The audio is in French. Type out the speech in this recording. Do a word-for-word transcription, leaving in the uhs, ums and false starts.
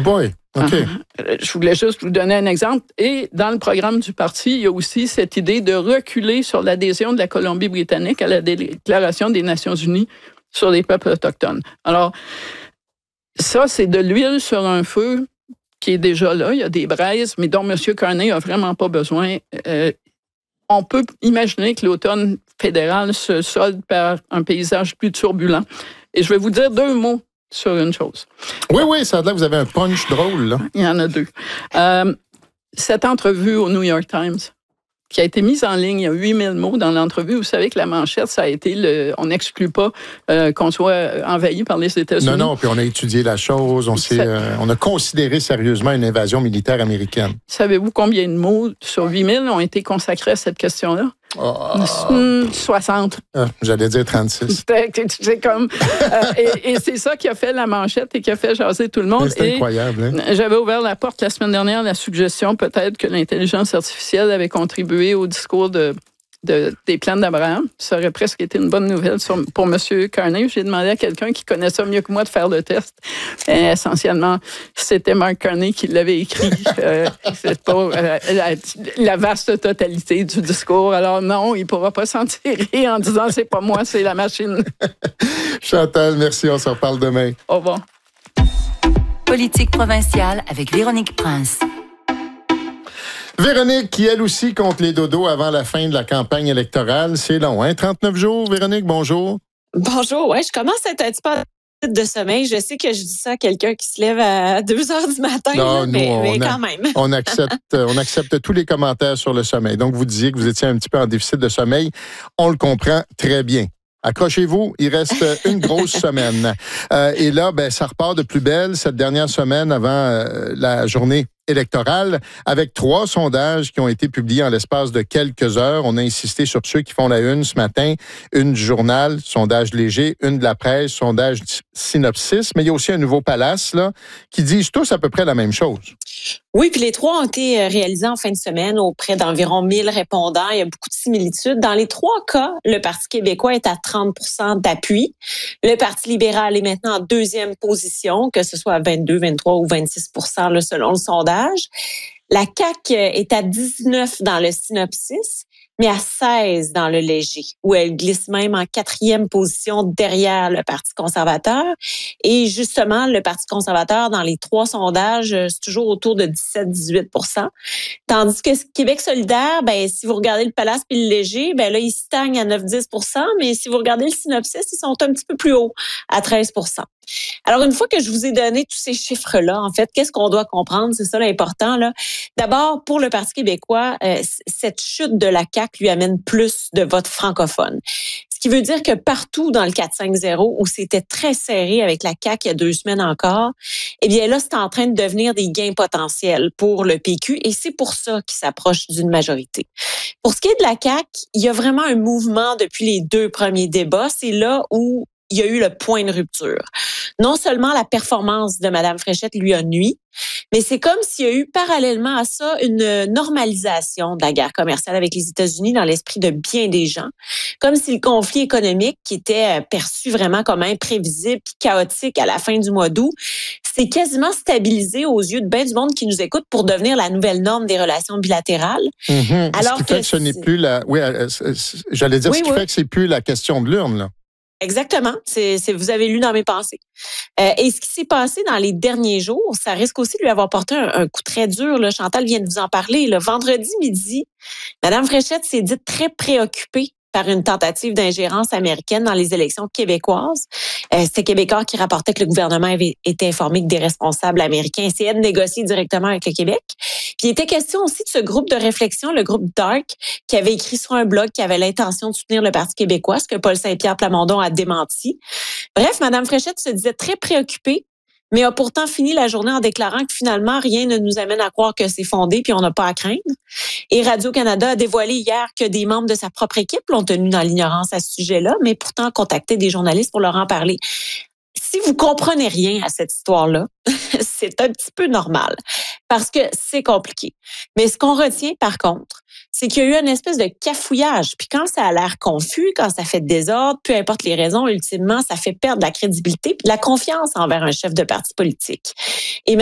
boy! OK. Uh, je voulais juste vous donner un exemple. Et dans le programme du parti, il y a aussi cette idée de reculer sur l'adhésion de la Colombie-Britannique à la Déclaration des Nations unies sur les peuples autochtones. Alors, ça, c'est de l'huile sur un feu qui est déjà là. Il y a des braises, mais dont M. Carney n'a vraiment pas besoin. Euh, on peut imaginer que l'automne fédéral se solde par un paysage plus turbulent. Et je vais vous dire deux mots sur une chose. Oui, oui, ça a l'air que vous avez un punch drôle, là. Il y en a deux. Euh, cette entrevue au New York Times, qui a été mise en ligne, il y a huit mille mots dans l'entrevue. Vous savez que la manchette, ça a été, le, on n'exclut pas euh, qu'on soit envahi par les États-Unis. Non, non, puis on a étudié la chose, on, s'est, euh, on a considéré sérieusement une invasion militaire américaine. Savez-vous combien de mots sur huit mille ont été consacrés à cette question-là? Oh. Mmh, soixante. Ah, j'allais dire trente-six. C'est comme... euh, et, et c'est ça qui a fait la manchette et qui a fait jaser tout le monde. C'est incroyable. Hein? J'avais ouvert la porte la semaine dernière à la suggestion peut-être que l'intelligence artificielle avait contribué au discours de, de, des plans d'Abraham. Ça aurait presque été une bonne nouvelle sur, pour M. Carney. J'ai demandé à quelqu'un qui connaît ça mieux que moi de faire le test. Et essentiellement, c'était Mark Carney qui l'avait écrit. euh, c'est pas euh, la, la vaste totalité du discours. Alors non, il ne pourra pas s'en tirer en disant c'est pas moi, c'est la machine. Chantal, merci. On se reparle demain. Au revoir. Politique provinciale avec Véronique Prince. Véronique, qui elle aussi compte les dodos avant la fin de la campagne électorale. C'est long, hein? trente-neuf jours, Véronique, bonjour. Bonjour, ouais, je commence à être un petit peu de sommeil. Je sais que je dis ça à quelqu'un qui se lève à deux heures du matin, non, là, nous, mais, on mais a, quand même. On accepte, on accepte tous les commentaires sur le sommeil. Donc, vous disiez que vous étiez un petit peu en déficit de sommeil. On le comprend très bien. Accrochez-vous, il reste une grosse semaine. Euh, et là, ben, ça repart de plus belle cette dernière semaine avant euh, la journée électorale, avec trois sondages qui ont été publiés en l'espace de quelques heures. On a insisté sur ceux qui font la une ce matin. Une du journal, sondage léger, une de la presse, sondage synopsis. Mais il y a aussi un nouveau palace là, qui disent tous à peu près la même chose. Oui, puis les trois ont été réalisés en fin de semaine auprès d'environ mille répondants. Il y a beaucoup de similitudes. Dans les trois cas, le Parti québécois est à trente pour cent d'appui. Le Parti libéral est maintenant en deuxième position, que ce soit à vingt-deux, vingt-trois ou vingt-six pour cent là, selon le sondage. La C A Q est à dix-neuf dans le synopsis, mais à seize dans le léger, où elle glisse même en quatrième position derrière le Parti conservateur. Et justement, le Parti conservateur, dans les trois sondages, c'est toujours autour de dix-sept à dix-huit pour cent. Tandis que Québec solidaire, ben si vous regardez le Palace puis le léger, ben là, ils stagnent à neuf à dix pour cent, mais si vous regardez le synopsis, ils sont un petit peu plus hauts, à treize pour cent. Alors, une fois que je vous ai donné tous ces chiffres-là, en fait, qu'est-ce qu'on doit comprendre? C'est ça l'important, là. D'abord, pour le Parti québécois, euh, cette chute de la C A Q lui amène plus de votes francophones. Ce qui veut dire que partout dans le quatre cinq zéro, où c'était très serré avec la C A Q il y a deux semaines encore, eh bien là, c'est en train de devenir des gains potentiels pour le P Q et c'est pour ça qu'il s'approche d'une majorité. Pour ce qui est de la C A Q, il y a vraiment un mouvement depuis les deux premiers débats. C'est là où il y a eu le point de rupture. Non seulement la performance de Mme Fréchette lui a nui, mais c'est comme s'il y a eu parallèlement à ça une normalisation de la guerre commerciale avec les États-Unis dans l'esprit de bien des gens. Comme si le conflit économique qui était perçu vraiment comme imprévisible et chaotique à la fin du mois d'août, s'est quasiment stabilisé aux yeux de bien du monde qui nous écoute pour devenir la nouvelle norme des relations bilatérales. Mm-hmm. Alors ce qui fait que, que ce n'est plus la... Oui, j'allais dire, oui, ce qui oui. fait que c'est plus la question de l'urne, là. Exactement. C'est, c'est, vous avez lu dans mes pensées. Euh, et ce qui s'est passé dans les derniers jours, ça risque aussi de lui avoir porté un, un coup très dur. Là. Chantal vient de vous en parler. Le vendredi midi, Mme Fréchette s'est dite très préoccupée par une tentative d'ingérence américaine dans les élections québécoises. Euh, c'était Québécois qui rapportait que le gouvernement avait été informé que des responsables américains essayaient de négocier directement avec le Québec. Puis il était question aussi de ce groupe de réflexion, le groupe DARK, qui avait écrit sur un blog qui avait l'intention de soutenir le Parti québécois, ce que Paul Saint-Pierre Plamondon a démenti. Bref, Mme Fréchette se disait très préoccupée, mais a pourtant fini la journée en déclarant que finalement, rien ne nous amène à croire que c'est fondé puis on n'a pas à craindre. Et Radio-Canada a dévoilé hier que des membres de sa propre équipe l'ont tenu dans l'ignorance à ce sujet-là, mais pourtant contacté des journalistes pour leur en parler. Si vous comprenez rien à cette histoire-là, c'est un petit peu normal parce que c'est compliqué. Mais ce qu'on retient, par contre, c'est qu'il y a eu une espèce de cafouillage. Puis quand ça a l'air confus, quand ça fait désordre, peu importe les raisons, ultimement, ça fait perdre la crédibilité puis la confiance envers un chef de parti politique. Et